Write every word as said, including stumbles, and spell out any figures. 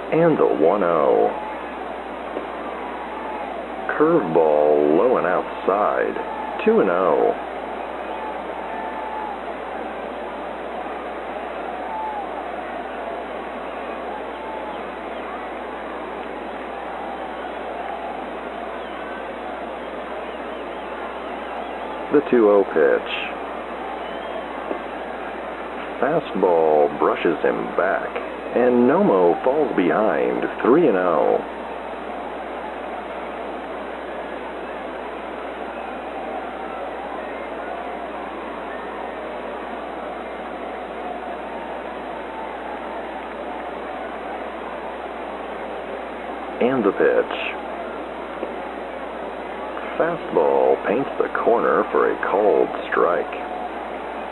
And the one oh. Curveball low and outside, two and oh. The two oh pitch. Fastball brushes him back, and Nomo falls behind, three and oh. And the pitch. Fastball paints the corner for a called strike.